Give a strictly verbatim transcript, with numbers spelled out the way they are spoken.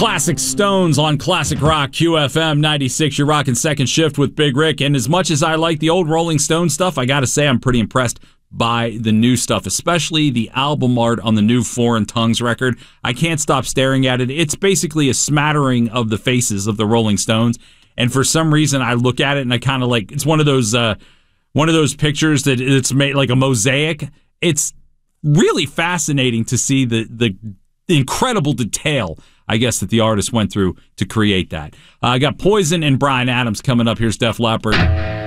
Classic Stones on Classic Rock Q F M ninety-six. You're rocking Second Shift with Big Rick. And as much as I like the old Rolling Stone stuff, I got to say I'm pretty impressed by the new stuff, especially the album art on the new Foreign Tongues record. I can't stop staring at it. It's basically a smattering of the faces of the Rolling Stones. And for some reason, I look at it and I kind of like, it's one of those uh, one of those pictures that it's made like a mosaic. It's really fascinating to see the the incredible detail, I guess, that the artist went through to create that. I uh, got Poison and Bryan Adams coming up. Here's Def Leppard.